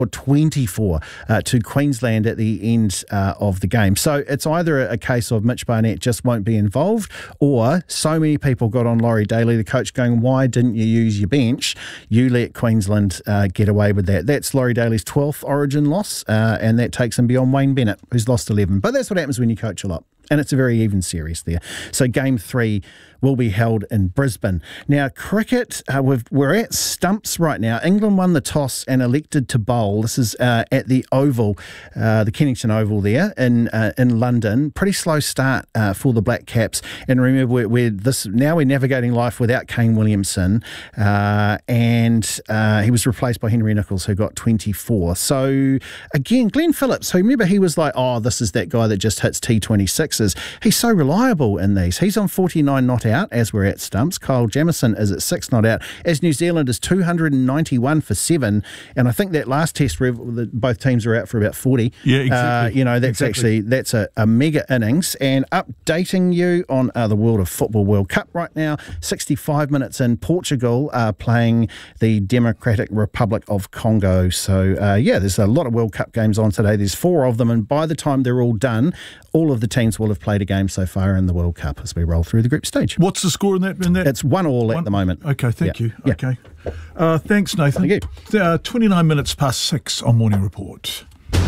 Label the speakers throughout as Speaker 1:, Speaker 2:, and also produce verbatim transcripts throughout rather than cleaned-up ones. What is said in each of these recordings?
Speaker 1: or twenty-four uh, to Queensland at the end uh, of the game. So it's either a case of Mitch Barnett just won't be involved, or so many people got on Laurie Daly, the coach, going, why didn't you use your bench? You let Queensland uh, get away with that. That's Laurie Daly's twelfth Origin loss, uh, and that takes him beyond Wayne Bennett, who's lost eleven. But that's what happens when you coach a lot. And it's a very even series there. So game three will be held in Brisbane. Now, cricket, uh, we've, we're at stumps right now. England won the toss and elected to bowl. This is uh, at the Oval, uh, the Kennington Oval there in uh, in London. Pretty slow start uh, for the Black Caps. And remember, we're, we're this now we're navigating life without Kane Williamson, uh, and uh, he was replaced by Henry Nicholls, who got twenty-four. So again, Glenn Phillips, who remember he was like, oh, this is that guy that just hits T twenty-sixes. He's so reliable in these. He's on forty-nine not out as we're at stumps. Kyle Jamieson is at six not out, as New Zealand is two hundred ninety-one for seven. And I think that last test, both teams are out for about forty.
Speaker 2: Yeah, exactly.
Speaker 1: Uh, you know, that's
Speaker 2: exactly.
Speaker 1: actually, that's a, a mega innings. And updating you on uh, the World of Football World Cup right now, sixty-five minutes in, Portugal are playing the Democratic Republic of Congo. So, uh, yeah, there's a lot of World Cup games on today. There's four of them. And by the time they're all done, all of the teams will have played a game so far in the World Cup as we roll through the group stage.
Speaker 2: What's the score in that? In that?
Speaker 1: It's one all
Speaker 2: one?
Speaker 1: at the moment.
Speaker 2: Okay, thank
Speaker 1: yeah.
Speaker 2: you.
Speaker 1: Yeah.
Speaker 2: Okay. Uh, thanks, Nathan.
Speaker 1: Thank you.
Speaker 2: Uh, twenty-nine minutes past six on Morning Report.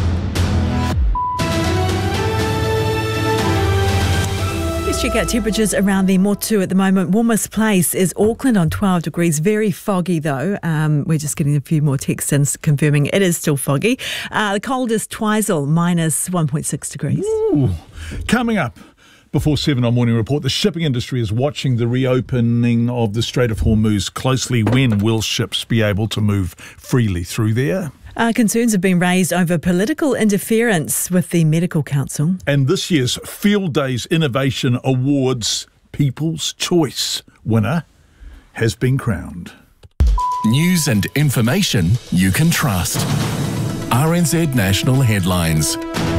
Speaker 3: Let's check out temperatures around the Motu at the moment. Warmest place is Auckland on twelve degrees. Very foggy though. Um, we're just getting a few more texts in confirming it is still foggy. Uh, the coldest, Twizel, minus one point six degrees.
Speaker 2: Ooh. Coming up before seven on Morning Report, the shipping industry is watching the reopening of the Strait of Hormuz closely. When will ships be able to move freely through there?
Speaker 3: Uh, concerns have been raised over political interference with the Medical Council.
Speaker 2: And this year's Field Days Innovation Awards People's Choice winner has been crowned.
Speaker 4: News and information you can trust. R N Z National Headlines.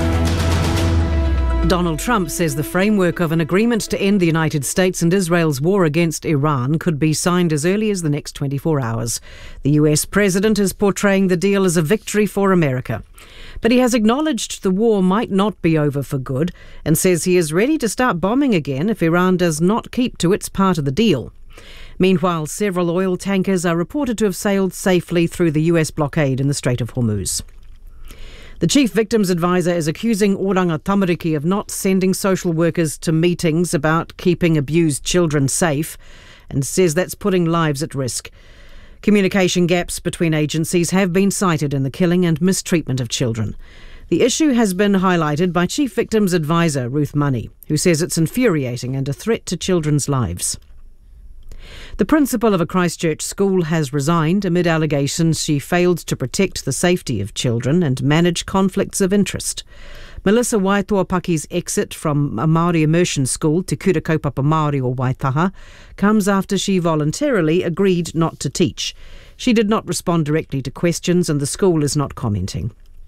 Speaker 5: Donald Trump says the framework of an agreement to end the United States and Israel's war against Iran could be signed as early as the next twenty-four hours. The U S president is portraying the deal as a victory for America. But he has acknowledged the war might not be over for good and says he is ready to start bombing again if Iran does not keep to its part of the deal. Meanwhile, several oil tankers are reported to have sailed safely through the U S blockade in the Strait of Hormuz. The Chief Victims Advisor is accusing Oranga Tamariki of not sending social workers to meetings about keeping abused children safe and says that's putting lives at risk. Communication gaps between agencies have been cited in the killing and mistreatment of children. The issue has been highlighted by Chief Victims Advisor Ruth Money, who says it's infuriating and a threat to children's lives. The principal of a Christchurch school has resigned amid allegations she failed to protect the safety of children and manage conflicts of interest. Melissa Waituapaki's exit from a Māori immersion school, Te Kura Kaupapa Māori o Waitaha, comes after she voluntarily agreed not to teach. She did not respond directly to questions and the school is not commenting.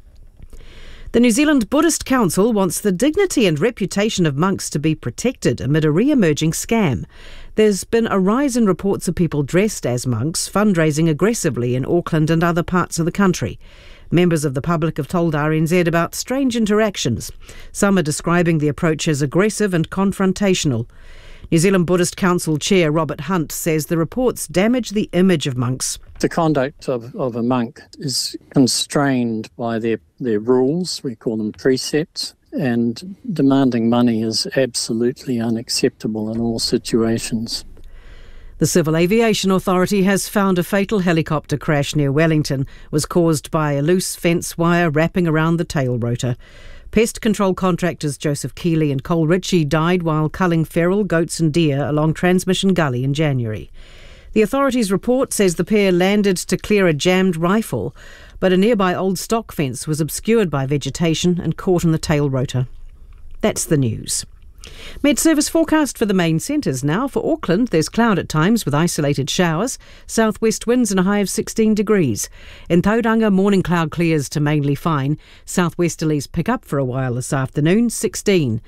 Speaker 5: The New Zealand Buddhist Council wants the dignity and reputation of monks to be protected amid a re-emerging scam. There's been a rise in reports of people dressed as monks fundraising aggressively in Auckland and other parts of the country. Members of the public have told R N Z about strange interactions. Some are describing the approach as aggressive and confrontational. New Zealand Buddhist Council Chair Robert Hunt says the reports damage the image of monks.
Speaker 6: The conduct of, of a monk is constrained by their, their rules, we call them precepts, and demanding money is absolutely unacceptable in all situations.
Speaker 5: The Civil Aviation Authority has found a fatal helicopter crash near Wellington was caused by a loose fence wire wrapping around the tail rotor. Pest control contractors Joseph Keeley and Cole Ritchie died while culling feral goats and deer along Transmission Gully in January. The authorities' report says the pair landed to clear a jammed rifle, but a nearby old stock fence was obscured by vegetation and caught in the tail rotor. That's the news. Met Service forecast for the main centres now. For Auckland, there's cloud at times with isolated showers, southwest winds and a high of sixteen degrees. In Tauranga, morning cloud clears to mainly fine. Southwesterlies pick up for a while this afternoon, sixteen.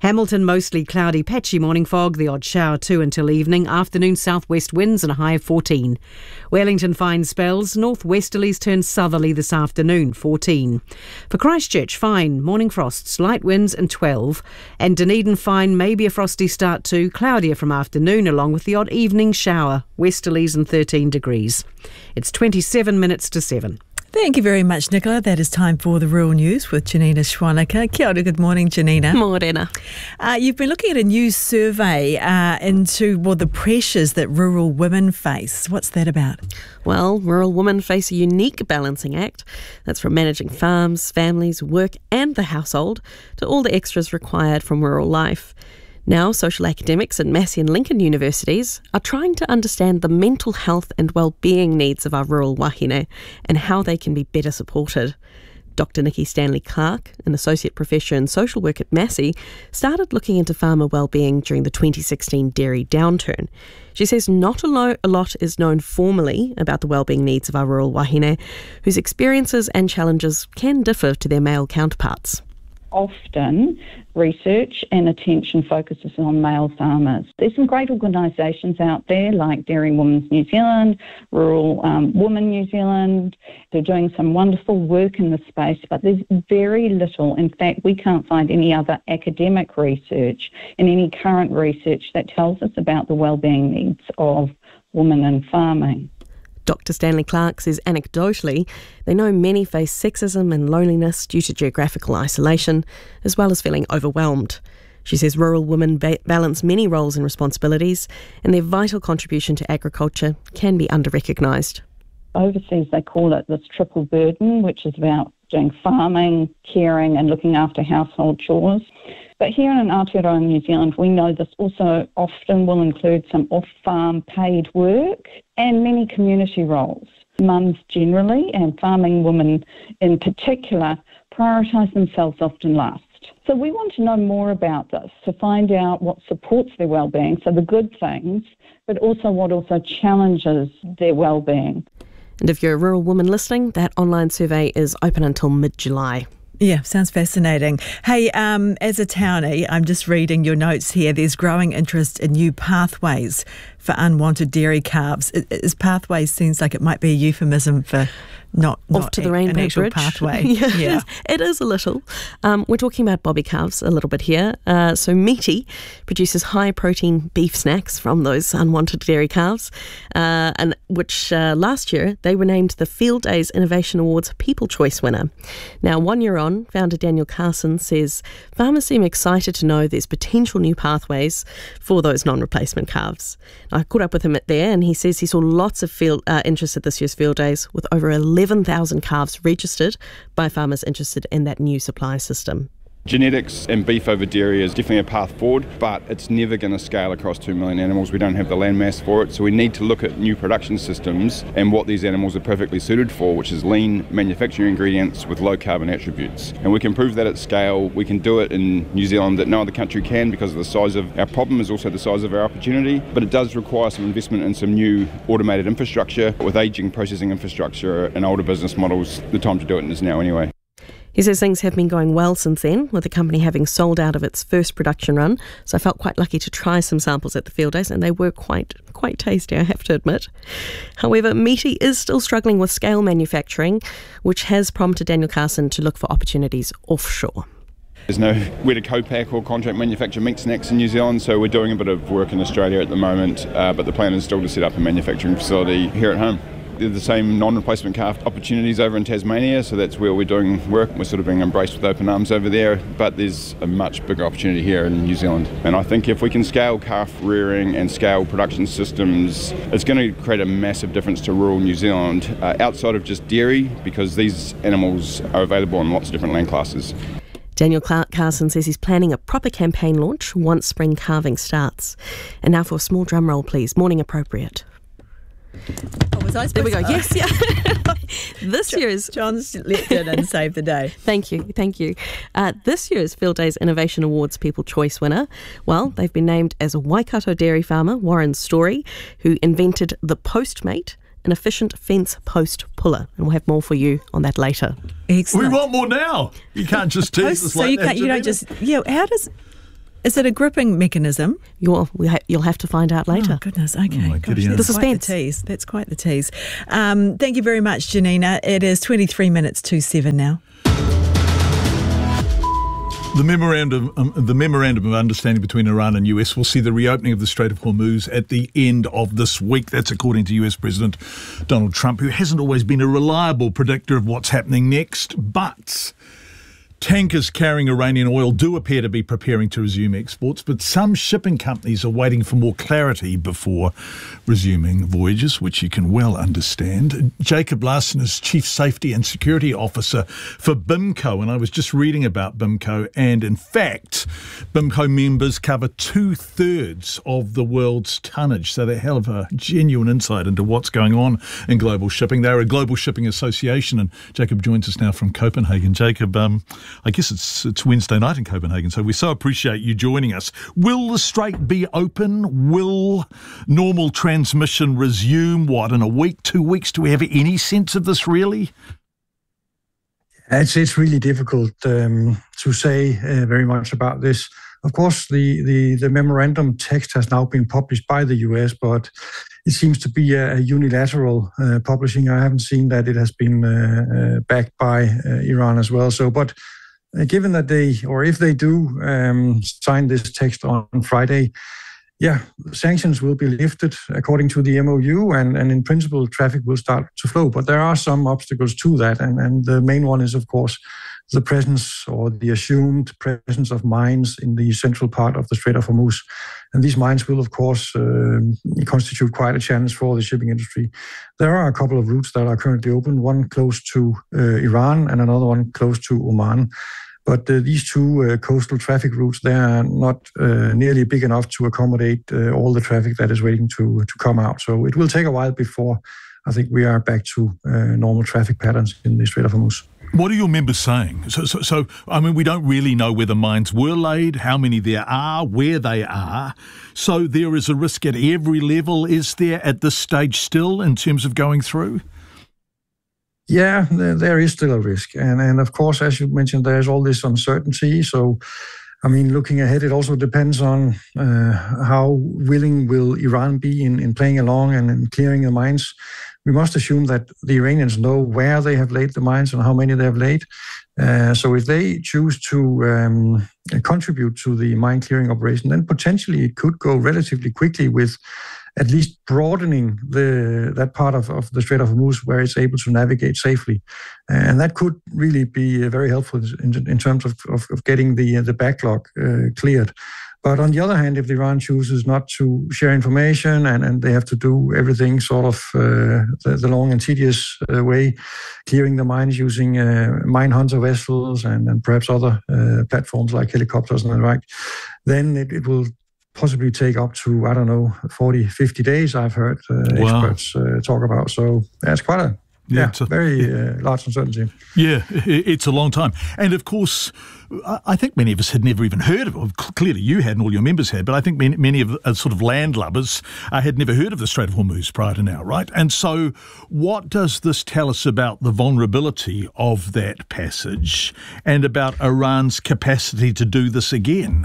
Speaker 5: Hamilton, mostly cloudy, patchy morning fog, the odd shower too until evening. Afternoon southwest winds and a high of fourteen. Wellington, fine spells. Northwesterlies turn southerly this afternoon, fourteen. For Christchurch, fine, morning frosts, light winds and twelve. And Dunedin, fine, maybe a frosty start too, cloudier from afternoon along with the odd evening shower, westerlies and thirteen degrees. It's twenty-seven minutes to seven.
Speaker 3: Thank you very much, Nicola. That is time for the Rural News with Janina Schwanica. Kia ora, good morning, Janina.
Speaker 7: Morena.
Speaker 3: Uh, you've been looking at a new survey uh, into well, the pressures that rural women face. What's that about?
Speaker 7: Well, rural women face a unique balancing act. That's from managing farms, families, work and the household to all the extras required from rural life. Now, social academics at Massey and Lincoln universities are trying to understand the mental health and well-being needs of our rural wahine and how they can be better supported. Doctor Nikki Stanley-Clark, an associate professor in social work at Massey, started looking into farmer well-being during the twenty sixteen dairy downturn. She says not a, lo- a lot is known formally about the well-being needs of our rural wahine, whose experiences and challenges can differ to their male counterparts.
Speaker 8: Often research and attention focuses on male farmers. There's some great organisations out there like Dairy Women's New Zealand, Rural um, Women New Zealand. They're doing some wonderful work in this space, but there's very little. In fact, we can't find any other academic research and any current research that tells us about the wellbeing needs of women in farming.
Speaker 7: Doctor Stanley-Clark says anecdotally, they know many face sexism and loneliness due to geographical isolation, as well as feeling overwhelmed. She says rural women ba- balance many roles and responsibilities, and their vital contribution to agriculture can be under-recognised.
Speaker 8: Overseas, they call it this triple burden, which is about doing farming, caring and looking after household chores. But here in Aotearoa, New Zealand, we know this also often will include some off-farm paid work and many community roles. Mums generally, and farming women in particular, prioritise themselves often last. So we want to know more about this to find out what supports their well-being, so the good things, but also what also challenges their well-being.
Speaker 7: And if you're a rural woman listening, that online survey is open until mid-July.
Speaker 3: Yeah, sounds fascinating. Hey, um, as a townie, I'm just reading your notes here. There's growing interest in new pathways for unwanted dairy calves. Is pathways seems like it might be a euphemism for not, not
Speaker 7: off to the
Speaker 3: a,
Speaker 7: Rainbow
Speaker 3: an actual
Speaker 7: Bridge
Speaker 3: pathway.
Speaker 7: yeah,
Speaker 3: yeah.
Speaker 7: It is a little. Um, we're talking about bobby calves a little bit here. Uh, so Meaty produces high protein beef snacks from those unwanted dairy calves, uh, and which uh, last year they were named the Field Days Innovation Awards People Choice winner. Now, one year on, founder Daniel Carson says farmers seem excited to know there's potential new pathways for those non-replacement calves. I caught up with him at there, and he says he saw lots of field uh, interest at this year's Field Days, with over eleven thousand calves registered by farmers interested in that new supply system.
Speaker 9: Genetics and beef over dairy is definitely a path forward, but it's never going to scale across two million animals. We don't have the land mass for it, so we need to look at new production systems and what these animals are perfectly suited for, which is lean manufacturing ingredients with low carbon attributes. And we can prove that at scale. We can do it in New Zealand that no other country can because of the size of our problem is also the size of our opportunity, but it does require some investment in some new automated infrastructure. With ageing processing infrastructure and older business models, the time to do it is now anyway.
Speaker 7: He says things have been going well since then, with the company having sold out of its first production run, so I felt quite lucky to try some samples at the Field Days, and they were quite quite tasty, I have to admit. However, Meaty is still struggling with scale manufacturing, which has prompted Daniel Carson to look for opportunities offshore.
Speaker 9: There's nowhere to co-pack or contract manufacture meat snacks in New Zealand, so we're doing a bit of work in Australia at the moment, uh, but the plan is still to set up a manufacturing facility here at home. They're the same non-replacement calf opportunities over in Tasmania, so that's where we're doing work. We're sort of being embraced with open arms over there, but there's a much bigger opportunity here in New Zealand. And I think if we can scale calf rearing and scale production systems, it's going to create a massive difference to rural New Zealand, uh, outside of just dairy, because these animals are available in lots of different land classes.
Speaker 7: Daniel Carson says he's planning a proper campaign launch once spring calving starts. And now for a small drum roll, please. Morning appropriate.
Speaker 3: Oh, was I
Speaker 7: there we go.
Speaker 3: To?
Speaker 7: Yes, yeah. This
Speaker 3: John,
Speaker 7: year's
Speaker 3: John's leapt in and saved the day.
Speaker 7: Thank you, thank you. Uh, this year's Field Days Innovation Awards People Choice winner, well, they've been named as a Waikato dairy farmer, Warren Story, who invented the Postmate, an efficient fence post puller, and we'll have more for you on that later.
Speaker 2: We
Speaker 3: Excellent.
Speaker 2: want more now. You can't just tease
Speaker 3: Post,
Speaker 2: us
Speaker 3: so
Speaker 2: like
Speaker 3: you
Speaker 2: that.
Speaker 3: can't. You don't
Speaker 2: Janina.
Speaker 3: just. Yeah. How does? Is it a gripping mechanism?
Speaker 7: You'll, we ha- you'll have to find out later.
Speaker 3: Oh, goodness. Okay.
Speaker 2: Oh,
Speaker 3: Gosh,
Speaker 2: Gideon.
Speaker 3: that's
Speaker 7: The
Speaker 3: quite the
Speaker 7: suspense.
Speaker 3: tease. That's quite the tease. Um, thank you very much, Janina. It is twenty-three minutes to seven now.
Speaker 2: The memorandum, um, the memorandum of understanding between Iran and U S will see the reopening of the Strait of Hormuz at the end of this week. That's according to U S President Donald Trump, who hasn't always been a reliable predictor of what's happening next. But tankers carrying Iranian oil do appear to be preparing to resume exports, but some shipping companies are waiting for more clarity before resuming voyages, which you can well understand. Jacob Larson is Chief Safety and Security Officer for BIMCO, and I was just reading about BIMCO, and in fact, BIMCO members cover two-thirds of the world's tonnage, so they have a genuine insight into what's going on in global shipping. They're a global shipping association, and Jacob joins us now from Copenhagen. Jacob, um, I guess it's it's Wednesday night in Copenhagen, so we so appreciate you joining us. Will the strait be open? Will normal transmission resume, what, in a week, two weeks? Do we have any sense of this, really?
Speaker 10: It's, it's really difficult um, to say uh, very much about this. Of course, the, the, the memorandum text has now been published by the U S, but it seems to be a, a unilateral uh, publishing. I haven't seen that it has been uh, uh, backed by uh, Iran as well. So, but uh, given that they, or if they do um, sign this text on Friday, yeah, sanctions will be lifted according to the M O U, and, and in principle, traffic will start to flow. But there are some obstacles to that, and, and the main one is, of course, the presence or the assumed presence of mines in the central part of the Strait of Hormuz. And these mines will, of course, uh, constitute quite a challenge for the shipping industry. There are a couple of routes that are currently open, one close to uh, Iran and another one close to Oman. But uh, these two uh, coastal traffic routes, they are not uh, nearly big enough to accommodate uh, all the traffic that is waiting to, to come out. So it will take a while before I think we are back to uh, normal traffic patterns in the Strait of Hormuz.
Speaker 2: What are your members saying? So, so, so, I mean, we don't really know where the mines were laid, how many there are, where they are. So there is a risk at every level, is there, at this stage still, in terms of going through?
Speaker 10: Yeah, there, there is still a risk. And, and of course, as you mentioned, there's all this uncertainty. So, I mean, looking ahead, it also depends on uh, how willing will Iran be in, in playing along and in clearing the mines. We must assume that the Iranians know where they have laid the mines and how many they have laid. Uh, so if they choose to um, contribute to the mine clearing operation, then potentially it could go relatively quickly with at least broadening the that part of, of the Strait of Hormuz where it's able to navigate safely. And that could really be very helpful in, in terms of, of, of getting the, the backlog uh, cleared. But on the other hand, if Iran chooses not to share information and, and they have to do everything sort of uh, the, the long and tedious uh, way, clearing the mines using uh, mine hunter vessels and, and perhaps other uh, platforms like helicopters and the like, then it, it will possibly take up to, I don't know, forty, fifty days, I've heard uh, wow. experts uh, talk about. So that's quite a, yeah, yeah, it's a very yeah. uh, large uncertainty.
Speaker 2: Yeah, it's a long time. And of course, I think many of us had never even heard of it. Clearly you had and all your members had, but I think many, many of uh, sort of landlubbers uh, had never heard of the Strait of Hormuz prior to now, right? And so what does this tell us about the vulnerability of that passage and about Iran's capacity to do this again?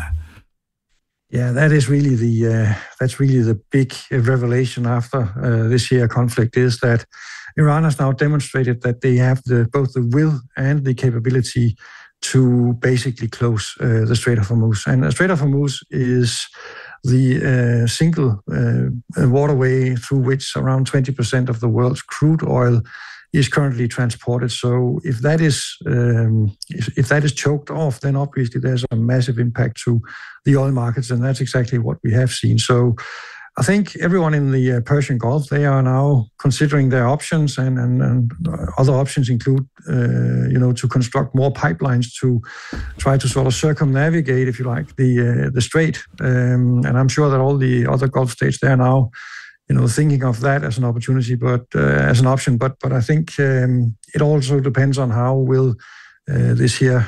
Speaker 10: Yeah, that is really the uh, that's really the big revelation after uh, this year conflict is that Iran has now demonstrated that they have the both the will and the capability to basically close uh, the Strait of Hormuz. And the Strait of Hormuz is the uh, single uh, waterway through which around twenty percent of the world's crude oil is currently transported. So if that is um, if, if that is choked off, then obviously there's a massive impact to the oil markets, and that's exactly what we have seen. So I think everyone in the uh, Persian Gulf, they are now considering their options, and, and, and other options include, uh, you know, to construct more pipelines to try to sort of circumnavigate, if you like, the uh, the strait. Um, and I'm sure that all the other Gulf states, they are now, you know, thinking of that as an opportunity, but uh, as an option. But but I think um, it also depends on how will uh, this year,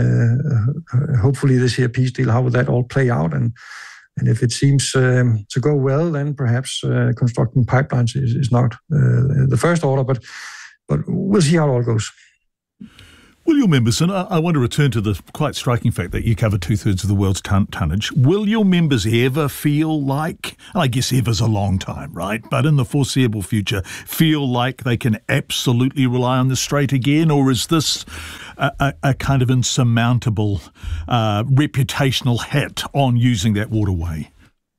Speaker 10: uh, hopefully this year peace deal, how will that all play out? And and if it seems um, to go well, then perhaps uh, constructing pipelines is, is not uh, the first order. But but we'll see how it all goes.
Speaker 2: Will your members, and I, I want to return to the quite striking fact that you cover two-thirds of the world's ton- tonnage, will your members ever feel like, and I guess ever's a long time, right, but in the foreseeable future, feel like they can absolutely rely on the Strait again, or is this a, a, a kind of insurmountable uh, reputational hit on using that waterway?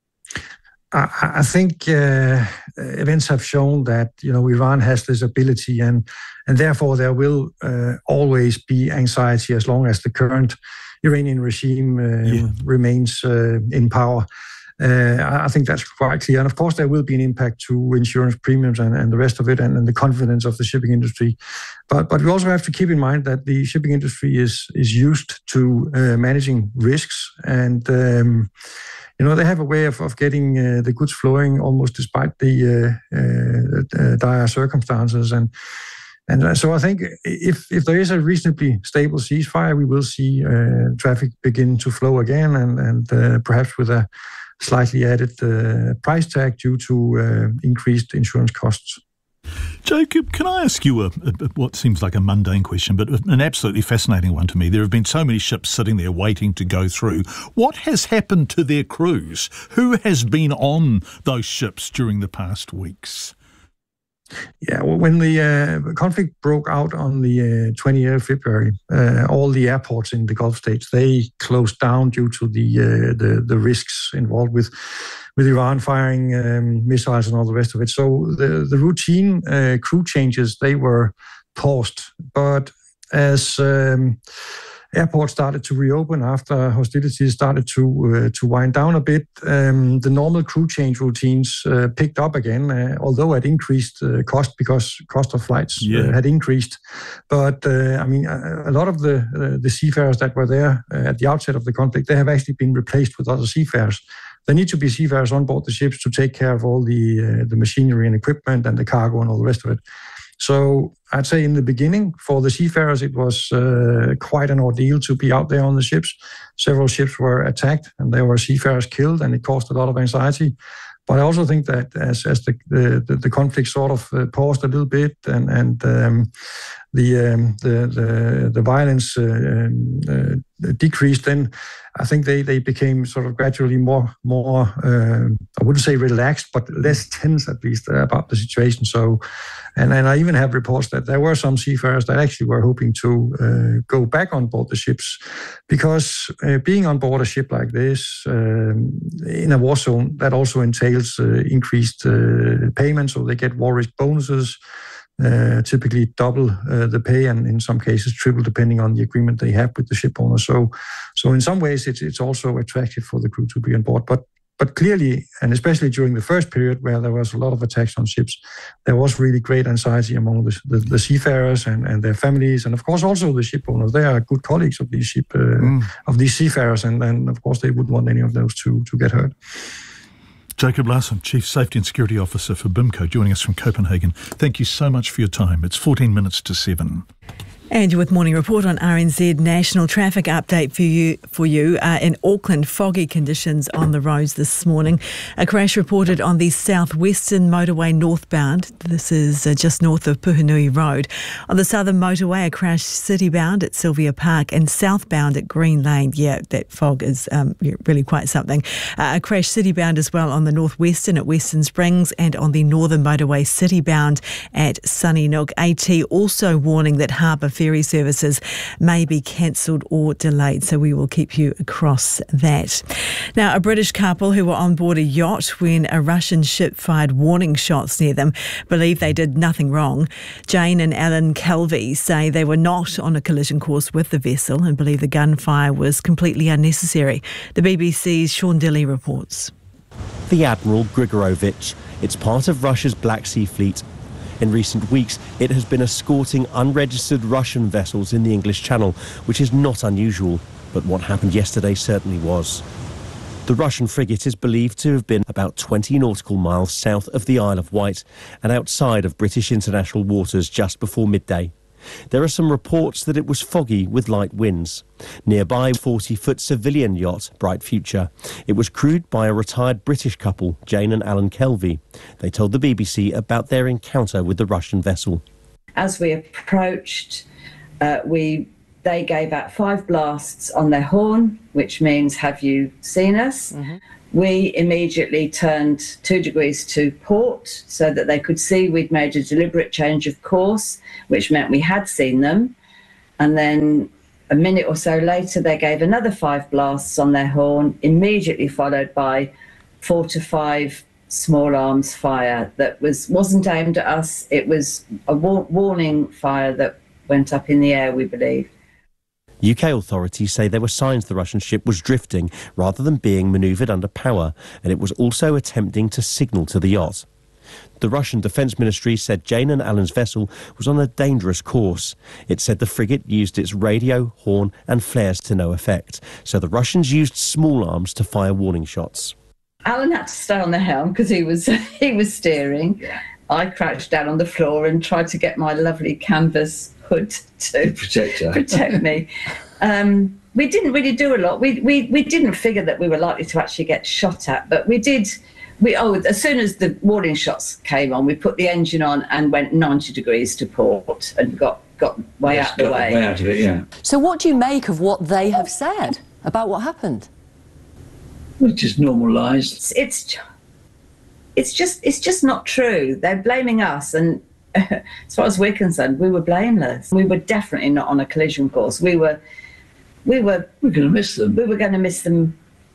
Speaker 10: I, I think uh, events have shown that, you know, Iran has this ability, and and therefore there will uh, always be anxiety as long as the current Iranian regime uh, yeah. remains uh, in power. Uh, I think that's quite clear. And of course, there will be an impact to insurance premiums and, and the rest of it, and, and the confidence of the shipping industry. But but we also have to keep in mind that the shipping industry is is used to uh, managing risks, and um, you know, they have a way of, of getting uh, the goods flowing almost despite the uh, uh, uh, dire circumstances. And and so I think if if there is a reasonably stable ceasefire, we will see uh, traffic begin to flow again, and, and uh, perhaps with a slightly added uh, price tag due to uh, increased insurance costs.
Speaker 2: Jacob, can I ask you a, a what seems like a mundane question, but an absolutely fascinating one to me? There have been so many ships sitting there waiting to go through. What has happened to their crews? Who has been on those ships during the past weeks?
Speaker 10: Yeah, well, when the uh, conflict broke out on the uh, twentieth of February, uh, all the airports in the Gulf states, they closed down due to the uh, the, the risks involved with with Iran firing um, missiles and all the rest of it. So the, the routine uh, crew changes, they were paused. But as um, airports started to reopen after hostilities started to uh, to wind down a bit, um, the normal crew change routines uh, picked up again, uh, although at increased uh, cost because cost of flights yeah. uh, had increased. But uh, I mean, a, a lot of the uh, the seafarers that were there uh, at the outset of the conflict, they have actually been replaced with other seafarers. There need to be seafarers on board the ships to take care of all the uh, the machinery and equipment and the cargo and all the rest of it. So I'd say in the beginning, for the seafarers, it was uh, quite an ordeal to be out there on the ships. Several ships were attacked and there were seafarers killed, and it caused a lot of anxiety. But I also think that as as the the, the conflict sort of uh, paused a little bit, and and um, the, um, the the the violence uh, uh, decreased, then I think they they became sort of gradually more more uh, I wouldn't say relaxed, but less tense at least uh, about the situation. So, and and I even have reports that there were some seafarers that actually were hoping to uh, go back on board the ships, because uh, being on board a ship like this um, in a war zone, that also entails uh, increased uh, payments, so they get war risk bonuses. Uh, typically double uh, the pay, and in some cases triple, depending on the agreement they have with the ship owner. So, so in some ways, it's it's also attractive for the crew to be on board. But but clearly, and especially during the first period where there was a lot of attacks on ships, there was really great anxiety among the, the, the seafarers and, and their families, and of course also the ship owners. They are good colleagues of these ship uh, mm. of these seafarers, and then of course they wouldn't want any of those to to get hurt.
Speaker 2: Jacob Larsson, Chief Safety and Security Officer for B I M C O, joining us from Copenhagen. Thank you so much for your time. It's fourteen minutes to seven. And you're with Morning Report on R N Z. National traffic update for you. For you uh, in Auckland, foggy conditions on the roads this morning. A crash reported on the southwestern motorway northbound. This is uh, just north of Puhinui Road. On the southern motorway, a crash citybound at Sylvia Park and southbound at Green Lane. Yeah, that fog is um, really quite something. Uh, a crash citybound as well on the northwestern at Western Springs, and on the northern motorway citybound at Sunnynook. A T also warning that harbour ferry services may be cancelled or delayed, so we will keep you across that. Now, a British couple who were on board a yacht when a Russian ship fired warning shots near them believe they did nothing wrong. Jane and Alan Kelvey say they were not on a collision course with the vessel and believe the gunfire was completely unnecessary. The B B C's Sean Dilley reports.
Speaker 11: The Admiral Grigorovich. It's part of Russia's Black Sea Fleet. In recent weeks, it has been escorting unregistered Russian vessels in the English Channel, which is not unusual, but what happened yesterday certainly was. The Russian frigate is believed to have been about twenty nautical miles south of the Isle of Wight and outside of British international waters just before midday. There are some reports that it was foggy with light winds. Nearby, forty-foot civilian yacht, Bright Future. It was crewed by a retired British couple, Jane and Alan Kelvey. They told the B B C about their encounter with the Russian vessel.
Speaker 12: As we approached, uh, we they gave out five blasts on their horn, which means, have you seen us? Mm-hmm. We immediately turned two degrees to port so that they could see we'd made a deliberate change of course, which meant we had seen them. And then a minute or so later, they gave another five blasts on their horn, immediately followed by four to five small arms fire that was, wasn't aimed at us. It was a war- warning fire that went up in the air, we believe.
Speaker 11: U K authorities say there were signs the Russian ship was drifting rather than being manoeuvred under power, and it was also attempting to signal to the yacht. The Russian Defence Ministry said Jane and Alan's vessel was on a dangerous course. It said the frigate used its radio, horn and flares to no effect, so the Russians used small arms to fire warning shots.
Speaker 12: Alan had to stay on the helm because he was he was steering. I crouched down on the floor and tried to get my lovely canvas hood to
Speaker 13: protect,
Speaker 12: protect me. Um, we didn't really do a lot. We, we we didn't figure that we were likely to actually get shot at, but we did. We oh, as soon as the warning shots came on, we put the engine on and went ninety degrees to port and got got way
Speaker 13: yes,
Speaker 12: out the way.
Speaker 13: Way out of it, yeah.
Speaker 14: So, what do you make of what they have said about what happened?
Speaker 13: Well, just normal lies.
Speaker 12: It's, it's it's just it's just not true. They're blaming us, and as far as we're concerned, we were blameless. We were definitely not on a collision course. We were, we were.
Speaker 13: We're going to miss them.
Speaker 12: We were going to miss them.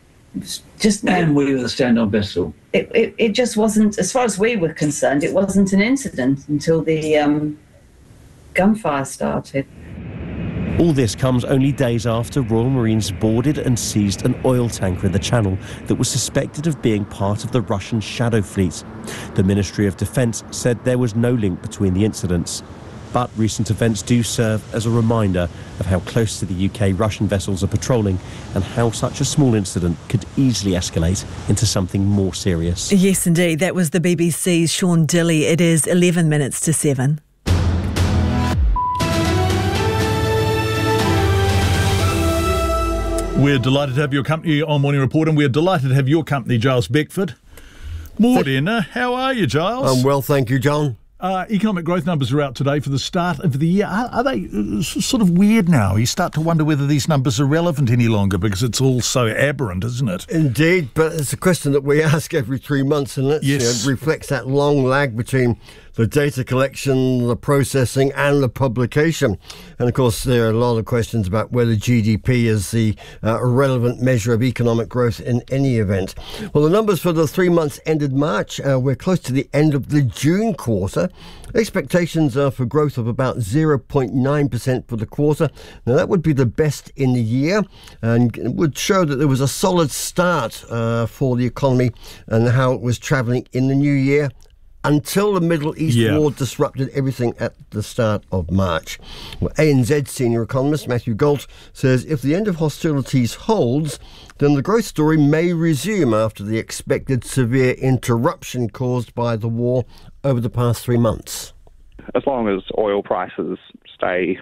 Speaker 12: Just
Speaker 13: and we were the stand-on vessel.
Speaker 12: It, it it just wasn't, as far as we were concerned, it wasn't an incident until the um, gunfire started.
Speaker 11: All this comes only days after Royal Marines boarded and seized an oil tanker in the Channel that was suspected of being part of the Russian Shadow Fleet. The Ministry of Defence said there was no link between the incidents. But recent events do serve as a reminder of how close to the U K Russian vessels are patrolling and how such a small incident could easily escalate into something more serious.
Speaker 3: Yes, indeed. That was the B B C's Sean Dilley. It is eleven minutes to seven.
Speaker 2: We're delighted to have your company on Morning Report, and we're delighted to have your company, Giles Beckford. Morning. How are you, Giles?
Speaker 15: I'm well, thank you, John.
Speaker 2: Uh, economic growth numbers are out today for the start of the year. Are, are they uh, sort of weird now? You start to wonder whether these numbers are relevant any longer because it's all so aberrant, isn't it?
Speaker 15: Indeed, but it's a question that we ask every three months, and it
Speaker 2: yes.
Speaker 15: you know, reflects that long lag between the data collection, the processing and the publication. And of course, there are a lot of questions about whether G D P is the uh, relevant measure of economic growth in any event. Well, the numbers for the three months ended March, uh, we're close to the end of the June quarter. Expectations are for growth of about zero point nine percent for the quarter. Now, that would be the best in the year and it would show that there was a solid start uh, for the economy and how it was travelling in the new year, until the Middle East
Speaker 2: yeah.
Speaker 15: war disrupted everything at the start of March. Well, A N Z senior economist Matthew Gault says if the end of hostilities holds, then the growth story may resume after the expected severe interruption caused by the war over the past three months.
Speaker 16: As long as oil prices stay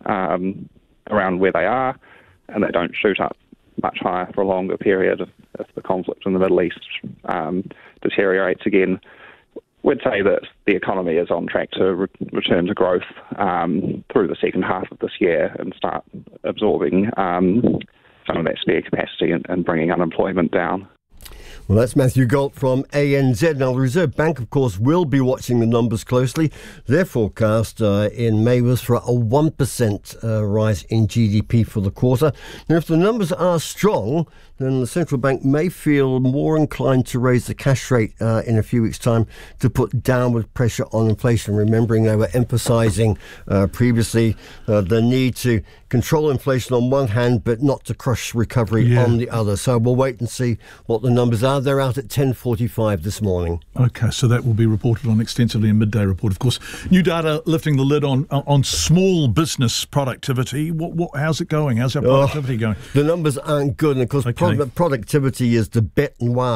Speaker 16: um, around where they are and they don't shoot up much higher for a longer period, if, if the conflict in the Middle East um, deteriorates again, we'd say that the economy is on track to re- return to growth um, through the second half of this year and start absorbing um, some of that spare capacity and, and bringing unemployment down.
Speaker 15: Well, that's Matthew Gault from A N Z. Now, the Reserve Bank, of course, will be watching the numbers closely. Their forecast uh, in May was for a one percent uh, rise in G D P for the quarter. Now, if the numbers are strong, then the central bank may feel more inclined to raise the cash rate uh, in a few weeks' time to put downward pressure on inflation. Remembering they were emphasising uh, previously uh, the need to control inflation on one hand, but not to crush recovery
Speaker 2: yeah.
Speaker 15: on the other. So we'll wait and see what the numbers are. They're out at ten forty-five this morning.
Speaker 2: OK, so that will be reported on extensively in Midday Report. Of course, new data lifting the lid on on small business productivity. What, what, how's it going? How's our productivity oh, going?
Speaker 15: The numbers aren't good. And of course, okay. pro- productivity is the bête noire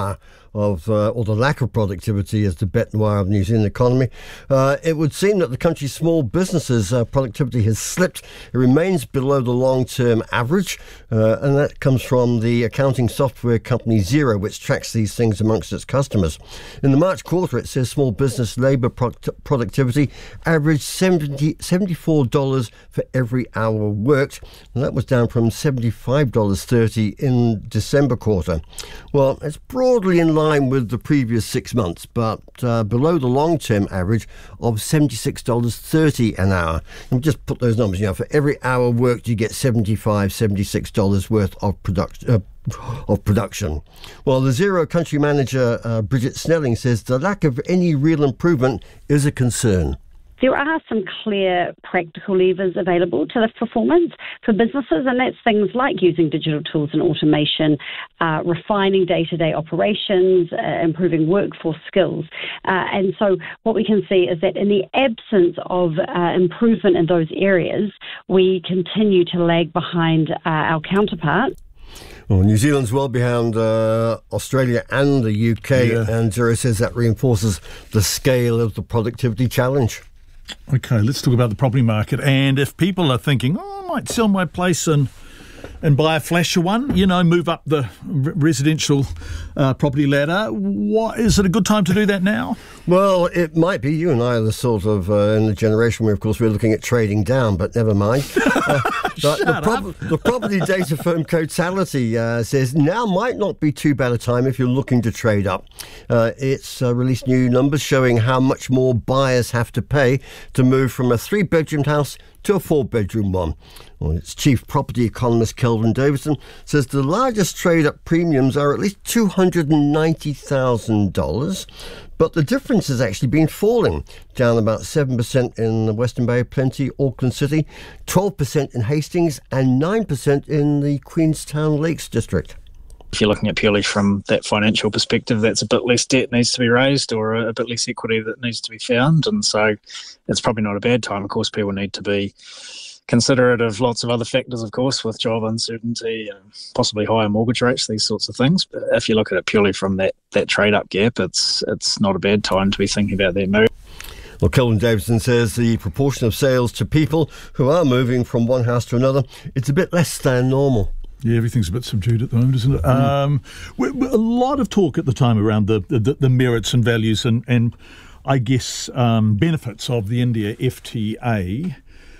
Speaker 15: of, uh, or the lack of productivity as the bête noire of the New Zealand economy. Uh, it would seem that the country's small businesses' uh, productivity has slipped. It remains below the long-term average, uh, and that comes from the accounting software company Xero, which tracks these things amongst its customers. In the March quarter, it says small business labour pro- productivity averaged seventy, seventy-four dollars for every hour worked, and that was down from seventy-five dollars thirty in December quarter. Well, it's broadly in line with the previous six months, but uh, below the long-term average of seventy-six dollars thirty an hour. And just put those numbers, you know, for every hour worked, you get seventy-five dollars, seventy-six dollars worth of production. Uh, of production. Well, the Xero country manager, uh, Bridget Snelling, says the lack of any real improvement is a concern.
Speaker 17: There are some clear practical levers available to lift performance for businesses, and that's things like using digital tools and automation, uh, refining day-to-day operations, uh, improving workforce skills. Uh, and so what we can see is that in the absence of uh, improvement in those areas, we continue to lag behind uh, our counterparts.
Speaker 15: Well, New Zealand's well behind uh, Australia and the U K, yeah. and Xero says that reinforces the scale of the productivity challenge.
Speaker 2: Okay, let's talk about the property market. And if people are thinking, oh, I might sell my place and and buy a flasher one, you know, move up the r- residential uh, property ladder, what, is it a good time to do that now?
Speaker 15: Well, it might be. You and I are the sort of, uh, in the generation where, of course, we're looking at trading down, but never mind. Uh, the, the, prob- the property data firm Cotality uh, says now might not be too bad a time if you're looking to trade up. Uh, it's uh, released new numbers showing how much more buyers have to pay to move from a three-bedroom house to a four-bedroom one. Well, its chief property economist, Kelvin Davidson, says the largest trade-up premiums are at least two hundred ninety thousand dollars, but the difference has actually been falling, down about seven percent in the Western Bay, Plenty, Auckland City, twelve percent in Hastings, and nine percent in the Queenstown Lakes district.
Speaker 18: If you're looking at purely from that financial perspective, that's a bit less debt needs to be raised or a bit less equity that needs to be found. And so it's probably not a bad time. Of course, people need to be considerate of lots of other factors, of course, with job uncertainty, uh, possibly higher mortgage rates, these sorts of things. But if you look at it purely from that, that trade-up gap, it's it's not a bad time to be thinking about that move.
Speaker 15: Well, Kelvin Davidson says the proportion of sales to people who are moving from one house to another, it's a bit less than normal.
Speaker 2: Yeah, everything's a bit subdued at the moment, isn't it? Mm. Um, we, we, a lot of talk at the time around the, the, the merits and values and, and I guess, um, benefits of the India F T A.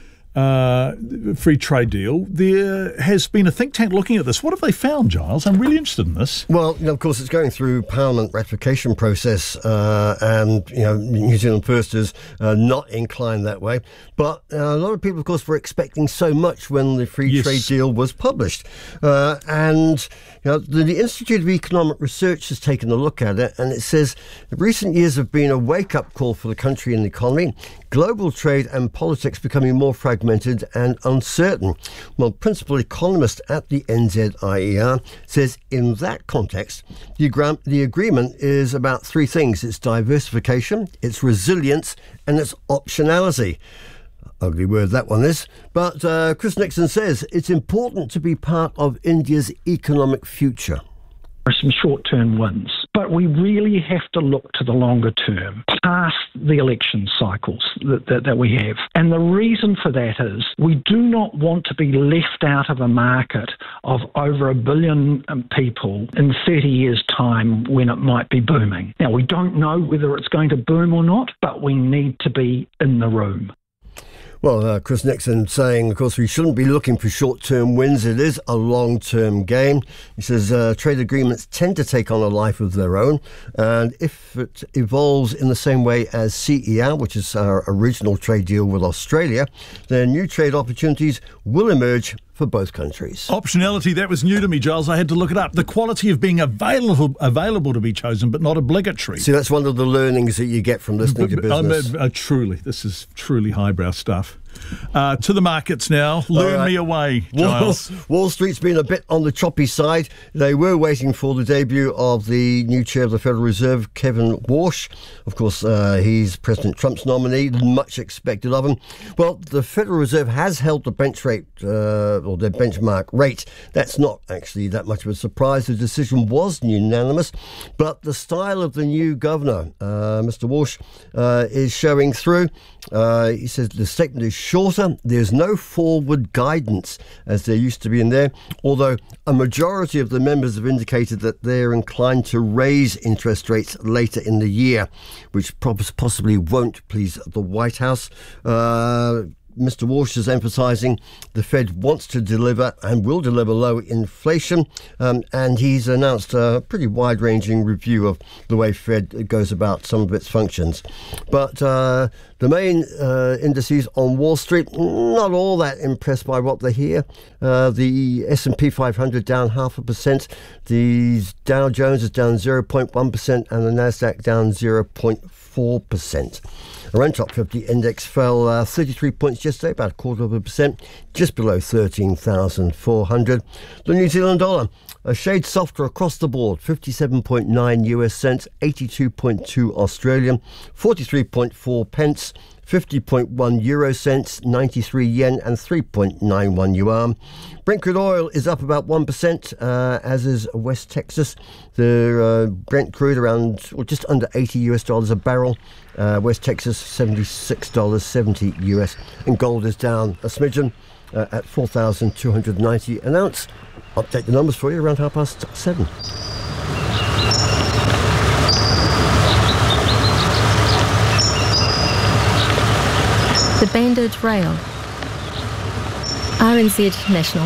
Speaker 2: Uh, free trade deal. There has been a think tank looking at this. What have they found, Giles? I'm really interested in this.
Speaker 15: Well, you know, of course, it's going through Parliament ratification process, uh, and you know, New Zealand First is uh, not inclined that way. But uh, a lot of people, of course, were expecting so much when the free yes. trade deal was published, uh, and you know, the, the Institute of Economic Research has taken a look at it, and it says recent years have been a wake-up call for the country and the economy. Global trade and politics becoming more fragmented and uncertain. Well, principal economist at the N Z I E R says in that context, the, agra- the agreement is about three things. It's diversification, it's resilience, and it's optionality. Ugly word that one is. But uh, Chris Nixon says it's important to be part of India's economic future.
Speaker 19: There are some short-term wins, but we really have to look to the longer term, past the election cycles that, that, that we have. And the reason for that is we do not want to be left out of a market of over a billion people in thirty years' time when it might be booming. Now, we don't know whether it's going to boom or not, but we need to be in the room.
Speaker 15: Well, uh, Chris Nixon saying, of course, we shouldn't be looking for short-term wins. It is a long-term game. He says uh, trade agreements tend to take on a life of their own. And if it evolves in the same way as C E R, which is our original trade deal with Australia, then new trade opportunities will emerge for both countries.
Speaker 2: Optionality, that was new to me, Giles. I had to look it up. The quality of being available available to be chosen, but not obligatory.
Speaker 15: See, that's one of the learnings that you get from listening to business.
Speaker 2: Uh, uh, truly, this is truly highbrow stuff. Uh, to the markets now. Learn
Speaker 15: right.
Speaker 2: me away,
Speaker 15: Wall,
Speaker 2: Giles.
Speaker 15: Wall Street's been a bit on the choppy side. They were waiting for the debut of the new chair of the Federal Reserve, Kevin Warsh. Of course, uh, he's President Trump's nominee, much expected of him. Well, the Federal Reserve has held the bench rate, uh, or the benchmark rate. That's not actually that much of a surprise. The decision was unanimous, but the style of the new governor, uh, Mister Warsh, uh, is showing through. Uh, he says the statement is shorter. There's no forward guidance as there used to be in there, although a majority of the members have indicated that they're inclined to raise interest rates later in the year, which possibly won't please the White House. Uh, Mister Walsh is emphasising the Fed wants to deliver and will deliver low inflation, um, and he's announced a pretty wide-ranging review of the way Fed goes about some of its functions. But uh, the main uh, indices on Wall Street, not all that impressed by what they hear. Uh, the S and P five hundred down half a percent, the Dow Jones is down zero point one percent, and the Nasdaq down zero point four percent. Around top fifty index fell uh, thirty-three points yesterday, about a quarter of a percent, just below thirteen thousand four hundred. The New Zealand dollar, a shade softer across the board, fifty-seven point nine U S cents, eighty-two point two Australian, forty-three point four pence, fifty point one euro cents, ninety-three yen and three point nine one yuan. Brent crude oil is up about one percent, uh, as is West Texas. The uh, Brent crude around, or just under eighty U S dollars a barrel. Uh, West Texas, seventy-six dollars seventy U S. And gold is down a smidgen uh, at four thousand two hundred ninety an ounce. Update the numbers for you around half past seven.
Speaker 20: The Banded Rail. R N Z National.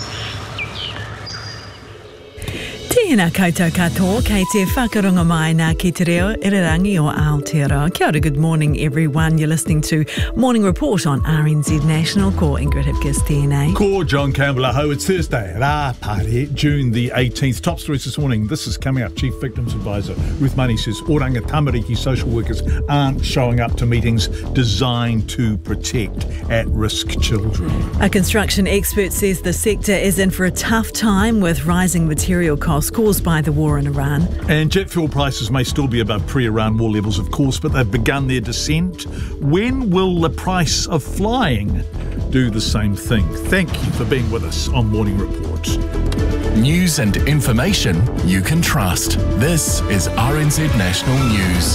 Speaker 3: Tēnā koutou katoa, kei te whakaronga mai nā ki te reo, irirangi o Aotearoa. Kia ora, good morning everyone. You're listening to Morning Report on R N Z National. Ko Ingrid Hipkiss tēnei.
Speaker 2: Ko John Campbell aho. It's Thursday, Rā Pare, June the eighteenth. Top stories this morning. This is coming up. Chief Victims Advisor Ruth Money says Oranga Tamariki social workers aren't showing up to meetings designed to protect at-risk children.
Speaker 3: A construction expert says the sector is in for a tough time with rising material costs caused by the war in Iran.
Speaker 2: And jet fuel prices may still be above pre-Iran war levels, of course, but they've begun their descent. When will the price of flying do the same thing? Thank you for being with us on Morning Report.
Speaker 4: News and information you can trust. This is R N Z National News.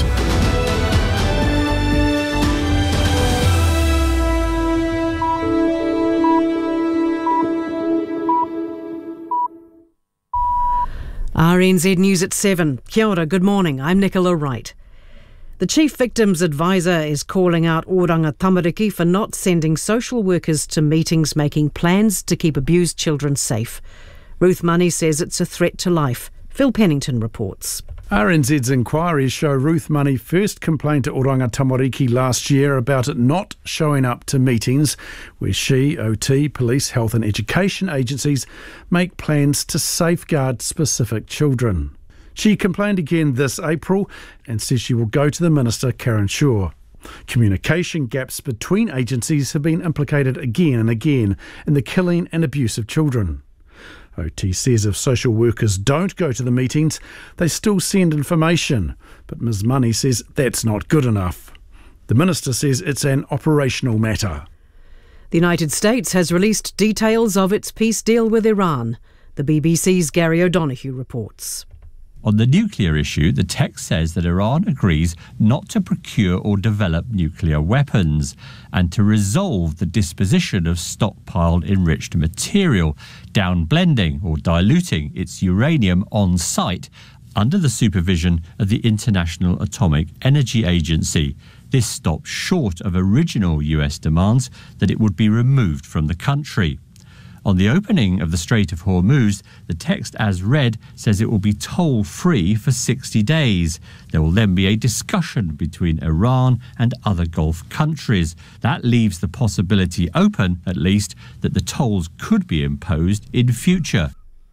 Speaker 5: R N Z News at seven. Kia ora, good morning. I'm Nicola Wright. The Chief Victims Advisor is calling out Oranga Tamariki for not sending social workers to meetings making plans to keep abused children safe. Ruth Money says it's a threat to life. Phil Pennington reports.
Speaker 21: R N Z's inquiries show Ruth Money first complained to Oranga Tamariki last year about it not showing up to meetings where she, O T, police, health and education agencies make plans to safeguard specific children. She complained again this April and says she will go to the Minister, Karen Shaw. Communication gaps between agencies have been implicated again and again in the killing and abuse of children. O T says if social workers don't go to the meetings, they still send information, but Miz Money says that's not good enough. The Minister says it's an operational matter.
Speaker 5: The United States has released details of its peace deal with Iran. The B B C's Gary O'Donoghue reports.
Speaker 22: On the nuclear issue, the text says that Iran agrees not to procure or develop nuclear weapons and to resolve the disposition of stockpiled enriched material, downblending or diluting its uranium on site under the supervision of the International Atomic Energy Agency. This stops short of original U S demands that it would be removed from the country. On the opening of the Strait of Hormuz, the text as read says it will be toll-free for sixty days. There will then be a discussion between Iran and other Gulf countries. That leaves the possibility open, at least, that the tolls could be imposed in future.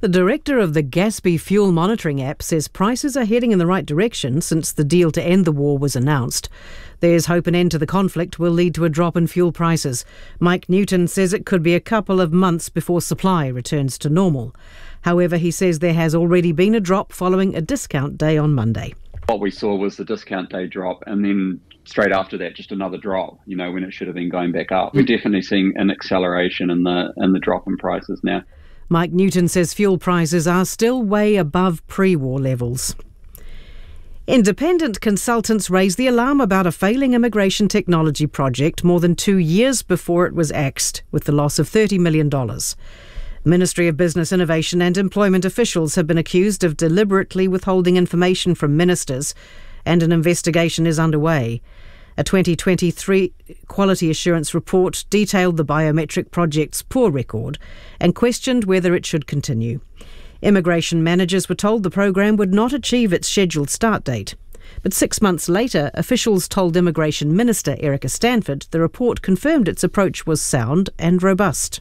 Speaker 5: The director of the Gaspy fuel monitoring app says prices are heading in the right direction since the deal to end the war was announced. There's hope an end to the conflict will lead to a drop in fuel prices. Mike Newton says it could be a couple of months before supply returns to normal. However, he says there has already been a drop following a discount day on Monday.
Speaker 1: What we saw was the discount day drop, and then straight after that, just another drop, you know, when it should have been going back up. We're definitely seeing an acceleration in the in the drop in prices now.
Speaker 5: Mike Newton says fuel prices are still way above pre-war levels. Independent consultants raised the alarm about a failing immigration technology project more than two years before it was axed, with the loss of thirty million dollars. Ministry of Business, Innovation and Employment officials have been accused of deliberately withholding information from ministers, and an investigation is underway. A twenty twenty-three quality assurance report detailed the biometric project's poor record and questioned whether it should continue. Immigration managers were told the program would not achieve its scheduled start date. But six months later, officials told Immigration Minister Erica Stanford the report confirmed its approach was sound and robust.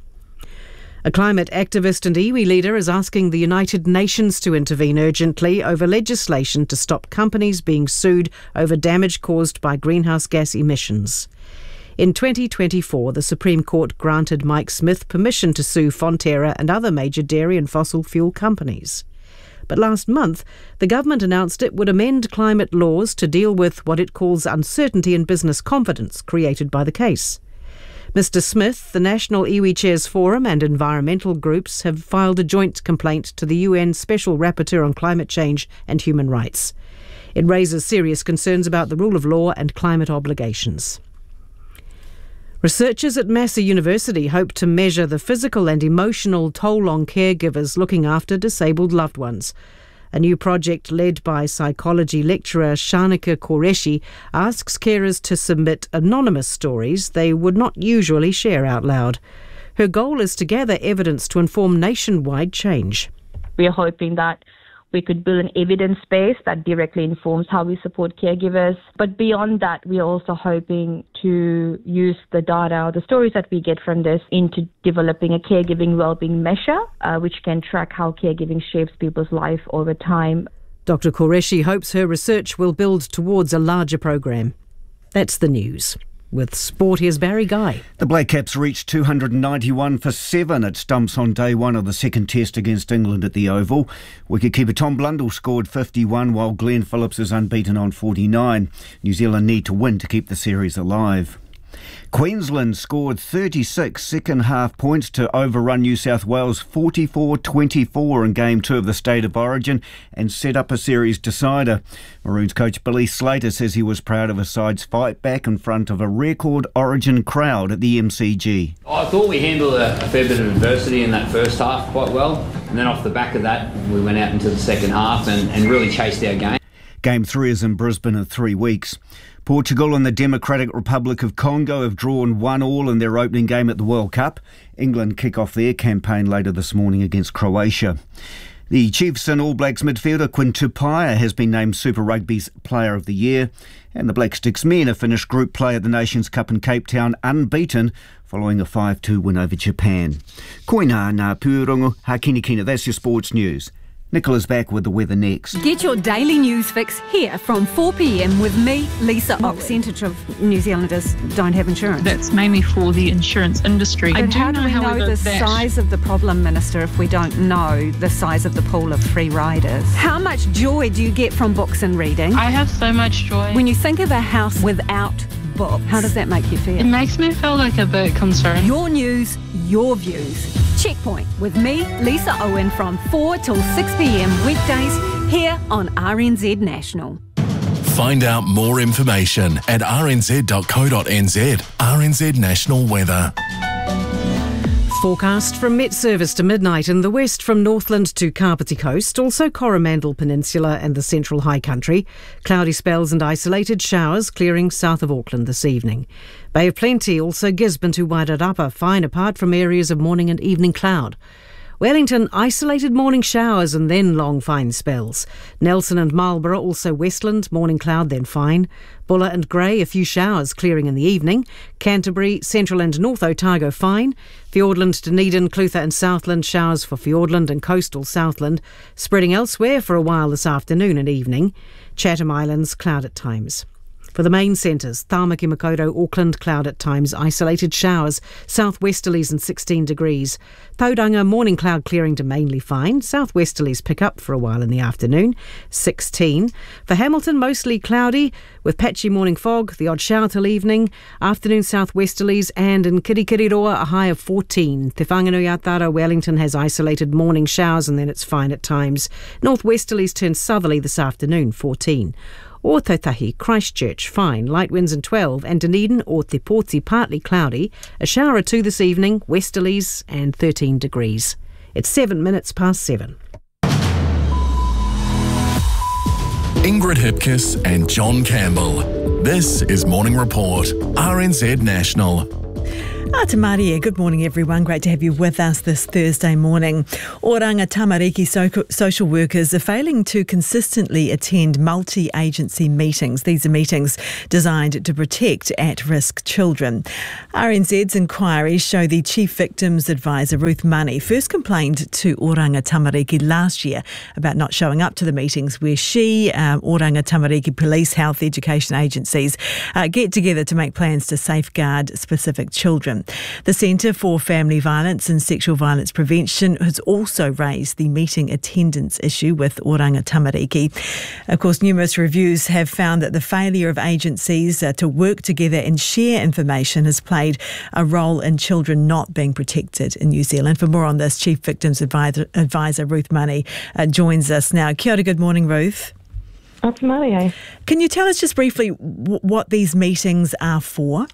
Speaker 5: A climate activist and iwi leader is asking the United Nations to intervene urgently over legislation to stop companies being sued over damage caused by greenhouse gas emissions. In twenty twenty-four, the Supreme Court granted Mike Smith permission to sue Fonterra and other major dairy and fossil fuel companies. But last month, the government announced it would amend climate laws to deal with what it calls uncertainty in business confidence created by the case. Mister Smith, the National Iwi Chairs Forum and environmental groups have filed a joint complaint to the U N Special Rapporteur on Climate Change and Human Rights. It raises serious concerns about the rule of law and climate obligations. Researchers at Massey University hope to measure the physical and emotional toll on caregivers looking after disabled loved ones. A new project led by psychology lecturer Shanika Qureshi asks carers to submit anonymous stories they would not usually share out loud. Her goal is to gather evidence to inform nationwide change.
Speaker 6: We are hoping that we could build an evidence base that directly informs how we support caregivers. But beyond that, we are also hoping to use the data or the stories that we get from this into developing a caregiving wellbeing measure, uh, which can track how caregiving shapes people's life over time.
Speaker 5: Doctor Qureshi hopes her research will build towards a larger program. That's the news. With sport, here's Barry Guy.
Speaker 23: The Black Caps reached two hundred ninety-one for seven at stumps on day one of the second test against England at the Oval. Wicketkeeper Tom Blundell scored fifty-one, while Glenn Phillips is unbeaten on forty-nine. New Zealand need to win to keep the series alive. Queensland scored thirty-six second-half points to overrun New South Wales forty-four twenty-four in Game two of the State of Origin and set up a series decider. Maroons coach Billy Slater says he was proud of his side's fight back in front of a record Origin crowd at the M C G.
Speaker 24: I thought we handled a, a fair bit of adversity in that first half quite well, and then off the back of that we went out into the second half and, and really chased our game.
Speaker 23: Game three is in Brisbane in three weeks. Portugal and the Democratic Republic of Congo have drawn one all in their opening game at the World Cup. England kick off their campaign later this morning against Croatia. The Chiefs and All Blacks midfielder Quinn Tupaia has been named Super Rugby's Player of the Year. And the Black Sticks men have finished group play at the Nations Cup in Cape Town unbeaten following a five two win over Japan. Koina ngā pūrongo, hakinikina. That's your sports news. Nicola's back with the weather next.
Speaker 25: Get your daily news fix here from four p m with me, Lisa Owen.
Speaker 3: What percentage of New Zealanders don't have insurance?
Speaker 26: That's mainly for the insurance industry.
Speaker 3: But
Speaker 26: I do
Speaker 3: how do
Speaker 26: know,
Speaker 3: we know
Speaker 26: however,
Speaker 3: the
Speaker 26: that
Speaker 3: size of the problem, Minister, if we don't know the size of the pool of free riders? How much joy do you get from books and reading?
Speaker 26: I have so much joy.
Speaker 3: When you think of a house without books, how does that make you feel?
Speaker 26: It makes me feel like a bit concerned.
Speaker 25: Your news, your views. Checkpoint with me, Lisa Owen, from four till six p m weekdays here on R N Z National.
Speaker 4: Find out more information at r n z dot co dot n z. R N Z National Weather.
Speaker 5: Forecast from Met Service to midnight in the west from Northland to Kapiti Coast, also Coromandel Peninsula and the Central High Country. Cloudy spells and isolated showers clearing south of Auckland this evening. Bay of Plenty, also Gisborne to Wairarapa, fine apart from areas of morning and evening cloud. Wellington, isolated morning showers and then long fine spells. Nelson and Marlborough, also Westland, morning cloud then fine. Buller and Grey, a few showers clearing in the evening. Canterbury, Central and North Otago fine. Fiordland, Dunedin, Clutha and Southland, showers for Fiordland and coastal Southland. Spreading elsewhere for a while this afternoon and evening. Chatham Islands, cloud at times. For the main centres, Tāmaki Makaurau, Auckland, cloud at times, isolated showers, southwesterlies and sixteen degrees. Tauranga, morning cloud clearing to mainly fine, southwesterlies pick up for a while in the afternoon, sixteen. For Hamilton, mostly cloudy, with patchy morning fog, the odd shower till evening, afternoon southwesterlies, and in Kirikiriroa, a high of fourteen. Te Whanganui-a-Tara, Wellington has isolated morning showers and then it's fine at times. Northwesterlies turn southerly this afternoon, fourteen. Or Tautahi, Christchurch, fine, light winds and twelve, and Dunedin or Te Poti, partly cloudy, a shower or two this evening, westerlies and thirteen degrees. It's seven minutes past seven.
Speaker 4: Ingrid Hipkiss and John Campbell. This is Morning Report, R N Z National.
Speaker 3: Ata Maria, good morning everyone. Great to have you with us this Thursday morning. Oranga Tamariki so- social workers are failing to consistently attend multi-agency meetings. These are meetings designed to protect at-risk children. R N Z's inquiries show the Chief Victims Advisor, Ruth Money, first complained to Oranga Tamariki last year about not showing up to the meetings where she, um, Oranga Tamariki Police, Health, Education agencies uh, get together to make plans to safeguard specific children. The Centre for Family Violence and Sexual Violence Prevention has also raised the meeting attendance issue with Oranga Tamariki. Of course, numerous reviews have found that the failure of agencies uh, to work together and share information has played a role in children not being protected in New Zealand. For more on this, Chief Victims Advisor, Advisor Ruth Money uh, joins us now. Kia ora, good morning, Ruth.
Speaker 7: Ata Maria.
Speaker 3: Can you tell us just briefly w- what these meetings are for?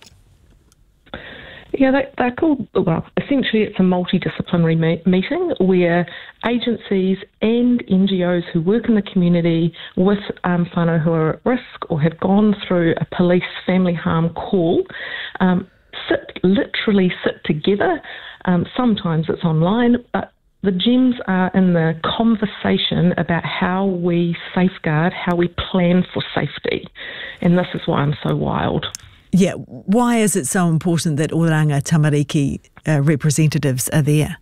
Speaker 7: Yeah, they, they're called, well, essentially it's a multidisciplinary me- meeting where agencies and N G Os who work in the community with um, whānau who are at risk or have gone through a police family harm call um, sit, literally sit together. Um, sometimes it's online, but the gems are in the conversation about how we safeguard, how we plan for safety. And this is why I'm so wild.
Speaker 3: Yeah, why is it so important that Oranga Tamariki uh, representatives are there?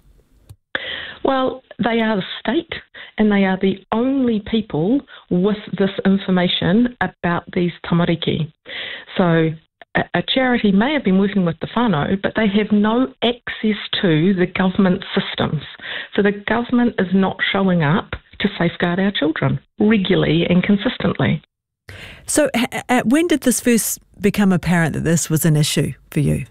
Speaker 7: Well, they are the state and they are the only people with this information about these tamariki. So a, a charity may have been working with the whānau, but they have no access to the government systems. So the government is not showing up to safeguard our children regularly and consistently.
Speaker 3: So uh, when did this first become apparent that this was an issue for you?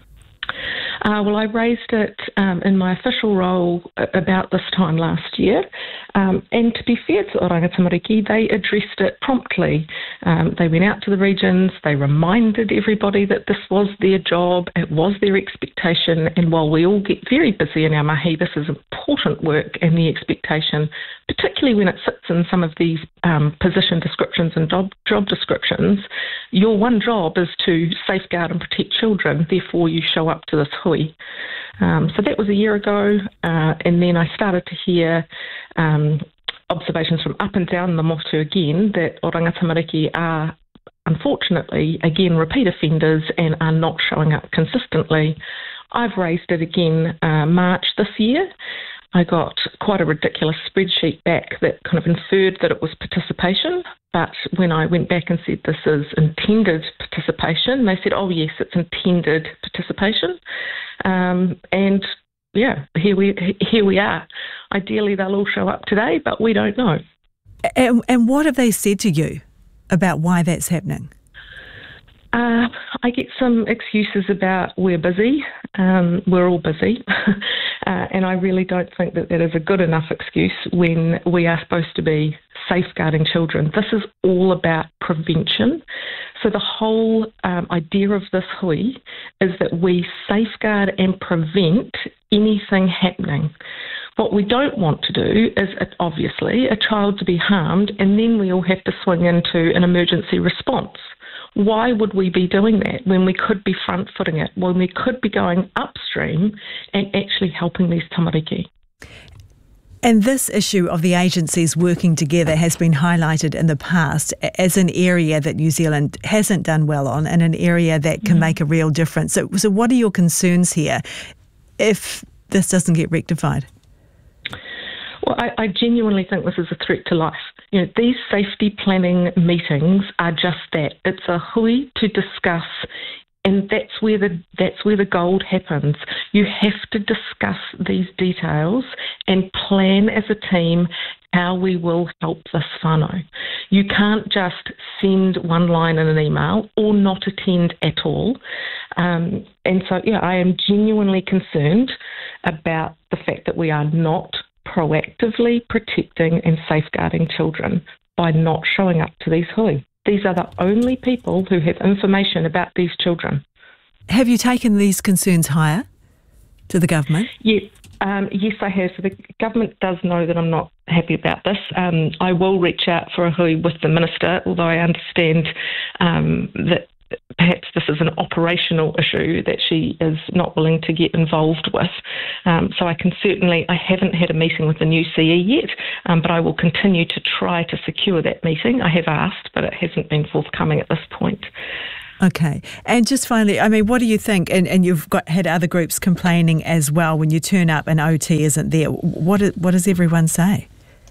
Speaker 7: Uh, well, I raised it um, in my official role about this time last year. Um, and to be fair to Oranga Tamariki, they addressed it promptly. Um, they went out to the regions, they reminded everybody that this was their job, it was their expectation, and while we all get very busy in our mahi, this is important work and the expectation, particularly when it sits in some of these um, position descriptions and job, job descriptions. Your one job is to safeguard and protect children, therefore you show up to this hui. Um, so that was a year ago, uh, and then I started to hear um, observations from up and down the motu again that Oranga Tamariki are unfortunately again repeat offenders and are not showing up consistently. I've raised it again uh, March this year. I got quite a ridiculous spreadsheet back that kind of inferred that it was participation, but when I went back and said this is intended participation, they said, oh yes, it's intended participation. Um, and yeah, here we here we are. Ideally, they'll all show up today, but we don't know.
Speaker 3: And, and what have they said to you about why that's happening?
Speaker 7: Uh, I get some excuses about we're busy, um, we're all busy, uh, and I really don't think that that is a good enough excuse when we are supposed to be safeguarding children. This is all about prevention. So the whole um, idea of this hui is that we safeguard and prevent anything happening. What we don't want to do is, obviously, a child to be harmed and then we all have to swing into an emergency response. Why would we be doing that when we could be front-footing it, when we could be going upstream and actually helping these tamariki?
Speaker 3: And this issue of the agencies working together has been highlighted in the past as an area that New Zealand hasn't done well on and an area that can mm-hmm. make a real difference. So, so what are your concerns here if this doesn't get rectified?
Speaker 7: Well, I, I genuinely think this is a threat to life. You know, these safety planning meetings are just that. It's a hui to discuss. And that's where the that's where the gold happens. You have to discuss these details and plan as a team how we will help this whānau. You can't just send one line in an email or not attend at all. Um, and so, yeah, I am genuinely concerned about the fact that we are not proactively protecting and safeguarding children by not showing up to these hui. These are the only people who have information about these children.
Speaker 3: Have you taken these concerns higher to the government?
Speaker 7: Yeah, um, yes, I have. So the government does know that I'm not happy about this. Um, I will reach out for a hui with the Minister, although I understand um, that perhaps this is an operational issue that she is not willing to get involved with. Um, so I can certainly, I haven't had a meeting with the new C E yet, um, but I will continue to try to secure that meeting. I have asked, but it hasn't been forthcoming at this point.
Speaker 3: Okay. And just finally, I mean, what do you think? And, and you've got had other groups complaining as well when you turn up and O T isn't there. What, what does everyone say?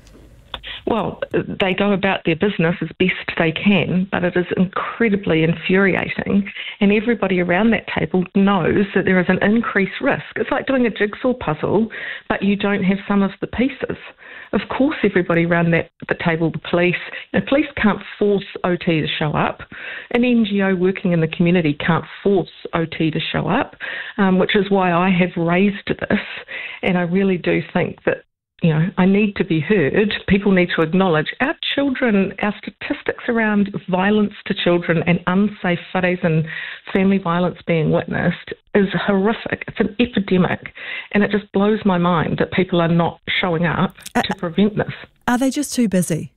Speaker 7: Well, they go about their business as best they can, but it is incredibly infuriating. And everybody around that table knows that there is an increased risk. It's like doing a jigsaw puzzle, but you don't have some of the pieces. Of course, everybody around that the table, the police, you know, police can't force O T to show up. An N G O working in the community can't force O T to show up, um, which is why I have raised this. And I really do think that, you know, I need to be heard. People need to acknowledge our children, our statistics around violence to children and unsafe whares and family violence being witnessed is horrific. It's an epidemic. And it just blows my mind that people are not showing up uh, to prevent this.
Speaker 3: Are they just too busy?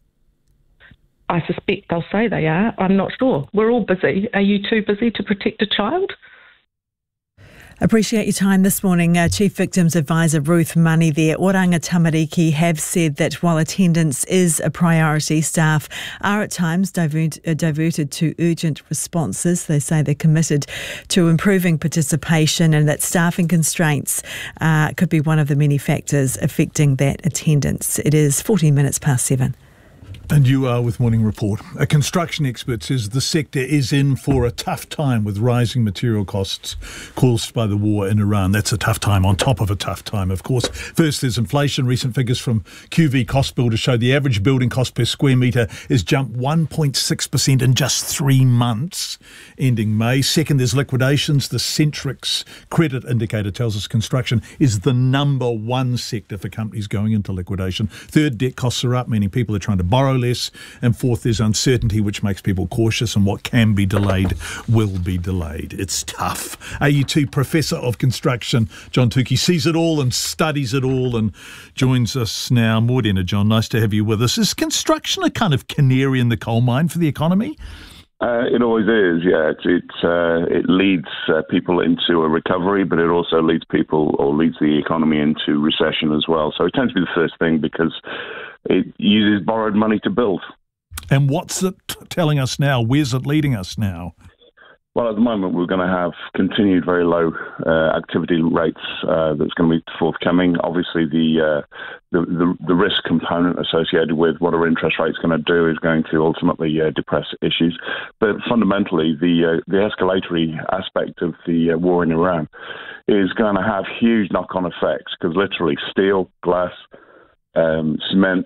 Speaker 7: I suspect they'll say they are. I'm not sure. We're all busy. Are you too busy to protect a child?
Speaker 3: Appreciate your time this morning. Uh, Chief Victims Advisor Ruth Money there. Oranga Tamariki have said that while attendance is a priority, staff are at times divert, uh, diverted to urgent responses. They say they're committed to improving participation and that staffing constraints uh, could be one of the many factors affecting that attendance. It is fourteen minutes past seven.
Speaker 2: And you are with Morning Report. A construction expert says the sector is in for a tough time with rising material costs caused by the war in Iran. That's a tough time on top of a tough time, of course. First, there's inflation. Recent figures from Q V Cost Builder show the average building cost per square metre has jumped one point six percent in just three months, ending May. Second, there's liquidations. The Centrix credit indicator tells us construction is the number one sector for companies going into liquidation. Third, debt costs are up, meaning people are trying to borrow less. And fourth, there's uncertainty, which makes people cautious, and what can be delayed will be delayed. It's tough. A U two Professor of Construction, John Tukey, sees it all and studies it all and joins us now. Morena, John, nice to have you with us. Is construction a kind of canary in the coal mine for the economy?
Speaker 8: Uh, it always is, yeah. It it, uh, it leads uh, people into a recovery, but it also leads people or leads the economy into recession as well. So it tends to be the first thing because it uses borrowed money to build.
Speaker 2: And what's it telling us now? Where's it leading us now?
Speaker 8: Well, at the moment, we're going to have continued very low uh, activity rates uh, that's going to be forthcoming. Obviously, the, uh, the, the the risk component associated with what our interest rate's going to do is going to ultimately uh, depress issues. But fundamentally, the uh, the escalatory aspect of the uh, war in Iran is going to have huge knock-on effects because literally steel, glass, um, cement,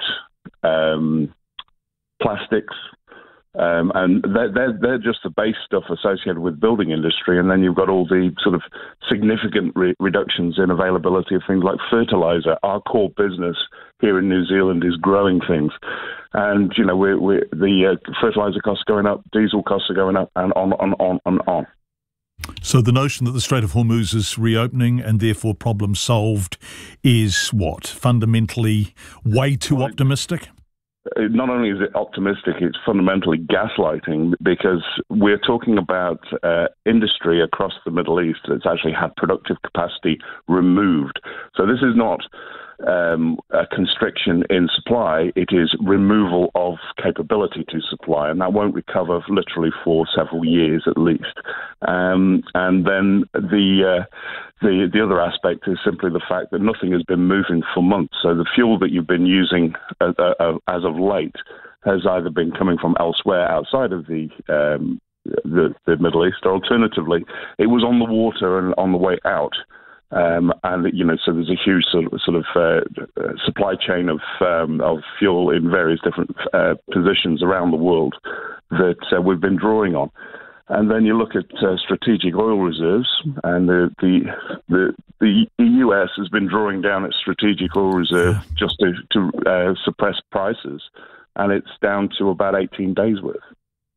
Speaker 8: um, plastics, Um, and they're, they're, they're just the base stuff associated with building industry. And then you've got all the sort of significant re- reductions in availability of things like fertilizer. Our core business here in New Zealand is growing things. And, you know, we're, we're, the uh, fertilizer costs are going up, diesel costs are going up, and on and on and on.
Speaker 2: So the notion that the Strait of Hormuz is reopening and therefore problem solved is what? Fundamentally way too
Speaker 8: well,
Speaker 2: optimistic?
Speaker 8: Not only is it optimistic, it's fundamentally gaslighting because we're talking about uh, industry across the Middle East that's actually had productive capacity removed. So this is not um, a constriction in supply. It is removal of capability to supply, and that won't recover literally for several years at least. Um, and then the uh, the the other aspect is simply the fact that nothing has been moving for months. So the fuel that you've been using uh, uh, as of late has either been coming from elsewhere outside of the um, The, the Middle East, or alternatively, it was on the water and on the way out. Um, and, you know, so there's a huge sort of, sort of uh, supply chain of um, of fuel in various different uh, positions around the world that uh, we've been drawing on. And then you look at uh, strategic oil reserves, and the, the the the U S has been drawing down its strategic oil reserve just to, to uh, suppress prices, and it's down to about eighteen days worth.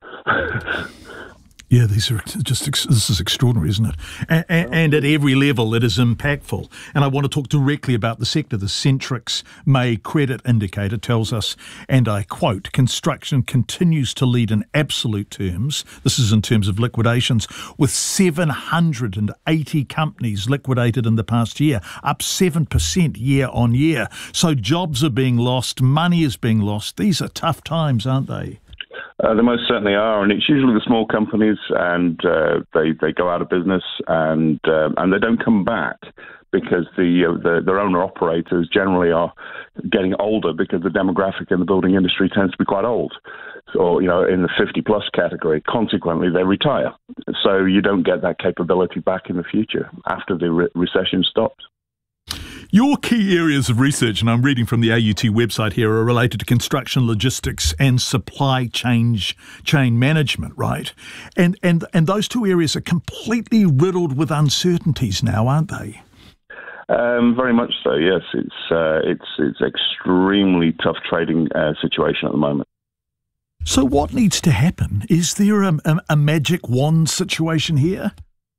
Speaker 2: Yeah, these are just, this is extraordinary, isn't it? And, and, and at every level, it is impactful. And I want to talk directly about the sector. The Centrix May credit indicator tells us, and I quote, construction continues to lead in absolute terms. This is in terms of liquidations, with seven hundred eighty companies liquidated in the past year, up seven percent year on year. So jobs are being lost, money is being lost. These are tough times, aren't they?
Speaker 8: Uh, they most certainly are, and it's usually the small companies, and uh, they they go out of business, and uh, and they don't come back because the, uh, the their owner operators generally are getting older, because the demographic in the building industry tends to be quite old, or you know in the fifty plus category. Consequently, they retire, so you don't get that capability back in the future after the re- recession stops.
Speaker 2: Your key areas of research, and I'm reading from the A U T website here, are related to construction logistics and supply chain chain management, right? And and and those two areas are completely riddled with uncertainties now, aren't they?
Speaker 8: Um, very much so. Yes, it's uh, it's it's extremely tough trading uh, situation at the moment.
Speaker 2: So, what needs to happen? Is there a, a, a magic wand situation here?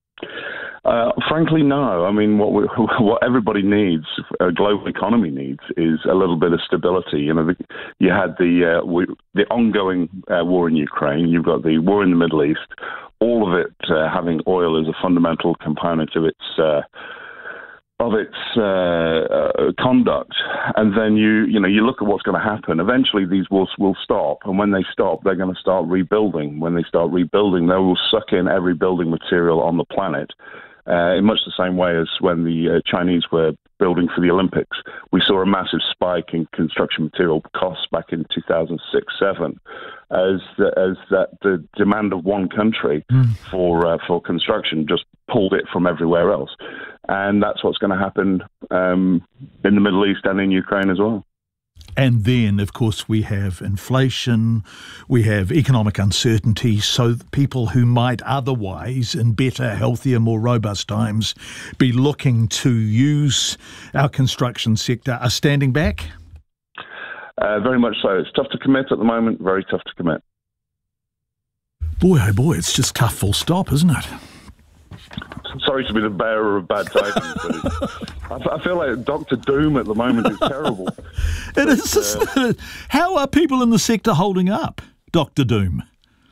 Speaker 8: Uh, frankly, no. I mean, what we, what everybody needs, a global economy needs, is a little bit of stability. You know, the, you had the uh, we, the ongoing uh, war in Ukraine. You've got the war in the Middle East. All of it uh, having oil as a fundamental component of its uh, of its uh, uh, conduct. And then you you know you look at what's going to happen. Eventually, these wars will stop, and when they stop, they're going to start rebuilding. When they start rebuilding, they will suck in every building material on the planet. Uh, in much the same way as when the uh, Chinese were building for the Olympics. We saw a massive spike in construction material costs back in two thousand six seven, as the, as that the demand of one country mm. for uh, for construction just pulled it from everywhere else. And that's what's going to happen um, in the Middle East and in Ukraine as well.
Speaker 2: And then, of course, we have inflation, we have economic uncertainty, so people who might otherwise, in better, healthier, more robust times, be looking to use our construction sector are standing back?
Speaker 8: Uh, very much so. It's tough to commit at the moment, very tough to commit.
Speaker 2: Boy, oh boy, it's just tough full stop, isn't it?
Speaker 8: Sorry to be the bearer of bad tidings, but it's, I, I feel like Doctor Doom at the moment is terrible.
Speaker 2: It
Speaker 8: but,
Speaker 2: is. Uh, how are people in the sector holding up, Doctor Doom?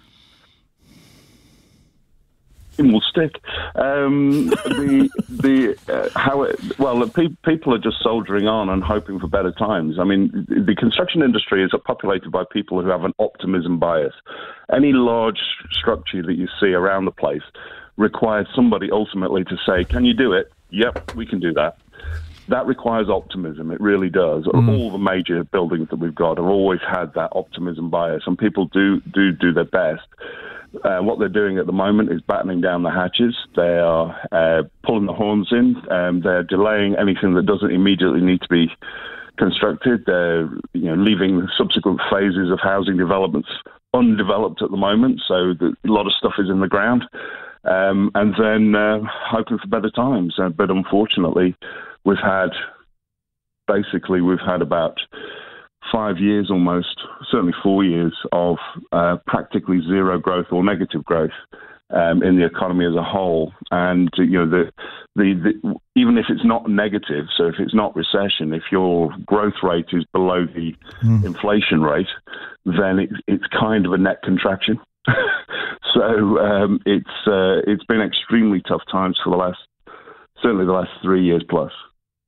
Speaker 8: It will stick. Um, the the uh, how it, well, the pe- people are just soldiering on and hoping for better times. I mean, the construction industry is populated by people who have an optimism bias. Any large structure that you see around the place requires somebody ultimately to say, can you do it? Yep, we can do that. That requires optimism. It really does. Mm. All the major buildings that we've got have always had that optimism bias, and people do do, do their best. Uh, what they're doing at the moment is battening down the hatches. They are uh, pulling the horns in. Um, they're delaying anything that doesn't immediately need to be constructed. They're you know, leaving subsequent phases of housing developments undeveloped at the moment, so the, a lot of stuff is in the ground. Um, and then uh, hoping for better times. Uh, but unfortunately, we've had, basically, we've had about five years almost, certainly four years of uh, practically zero growth or negative growth um, in the economy as a whole. And, you know, the, the, the even if it's not negative, so if it's not recession, if your growth rate is below the mm. inflation rate, then it, it's kind of a net contraction. So um, it's uh, it's been extremely tough times for the last, certainly the last three years plus.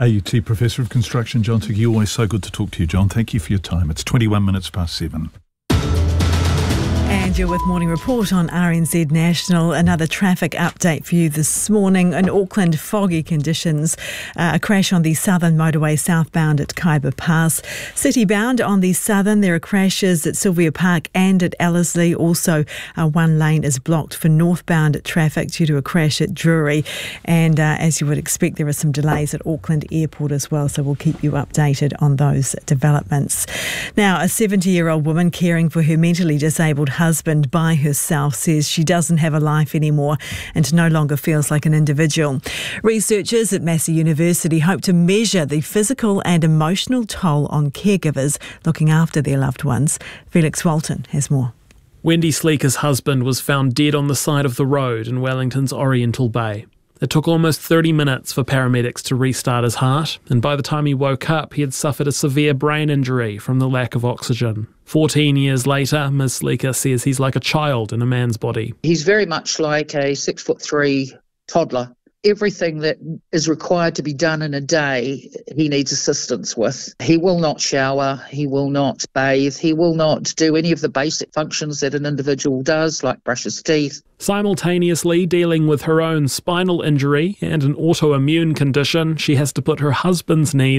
Speaker 2: A U T Professor of Construction, John Tuckey. Always so good to talk to you, John. Thank you for your time. It's twenty-one minutes past seven.
Speaker 3: And you're with Morning Report on R N Z National. Another traffic update for you this morning. In Auckland, foggy conditions. Uh, a crash on the southern motorway southbound at Kaiba Pass. Citybound on the southern, there are crashes at Sylvia Park and at Ellerslie. Also, uh, one lane is blocked for northbound traffic due to a crash at Drury. And uh, as you would expect, there are some delays at Auckland Airport as well. So we'll keep you updated on those developments. Now, a seventy-year-old woman caring for her mentally disabled husband by herself says she doesn't have a life anymore and no longer feels like an individual. Researchers at Massey University hope to measure the physical and emotional toll on caregivers looking after their loved ones. Felix Walton has more.
Speaker 9: Wendy Sleeker's husband was found dead on the side of the road in Wellington's Oriental Bay. It took almost thirty minutes for paramedics to restart his heart, and by the time he woke up, he had suffered a severe brain injury from the lack of oxygen. Fourteen years later, Miz Sleeker says he's like a child in a man's body.
Speaker 10: He's very much like a six foot three toddler. Everything that is required to be done in a day, he needs assistance with. He will not shower, he will not bathe, he will not do any of the basic functions that an individual does, like brush his teeth.
Speaker 9: Simultaneously dealing with her own spinal injury and an autoimmune condition, she has to put her husband's needs